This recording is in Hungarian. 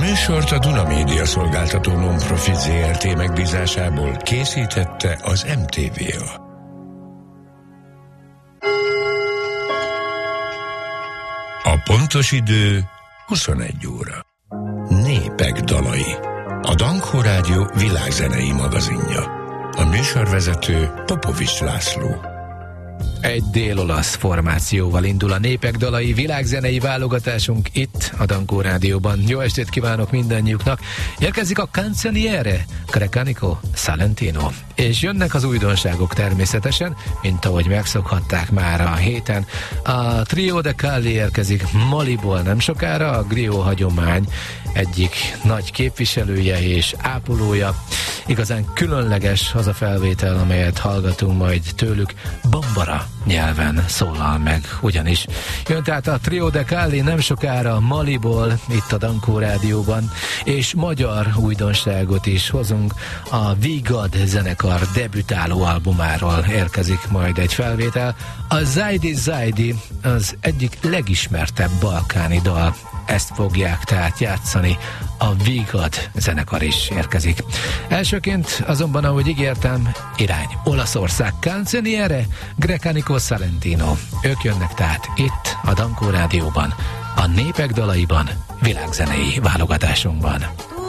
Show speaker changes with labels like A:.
A: műsort a Duna Média szolgáltató non-profit ZRT megbízásából készítette az MTV-a. A pontos idő 21 óra. Népek dalai. A Dankó Rádió világzenei magazinja. A műsorvezető Popovics László.
B: Egy dél-olasz formációval indul a Népek dalai világzenei válogatásunk itt a Dankó Rádióban. Jó estét kívánok mindannyiuknak! Érkezik a Canzoniere, Grecanico, Salentino. És jönnek az újdonságok természetesen, mint ahogy megszokhatták már a héten. A Trio de Calli érkezik Maliból nem sokára, a griot hagyomány egyik nagy képviselője és ápolója. Igazán különleges az a felvétel, amelyet hallgatunk majd tőlük, bambara nyelven szólal meg, ugyanis jön tehát a Trio de Calli nem sokára Maliból, itt a Dankó Rádióban, és magyar újdonságot is hozunk. A Vigad zenekar debütáló albumáról érkezik majd egy felvétel. A Zaidi Zaidi az egyik legismertebb balkáni dal, ezt fogják tehát játszani, a Vigad zenekar is érkezik. Elsőként azonban, ahogy ígértem, irány Olaszország, Canzoniere, Grecanico, Salentino. Ők jönnek tehát itt a Dankó Rádióban, a Népek dalaiban, világzenei válogatásunkban.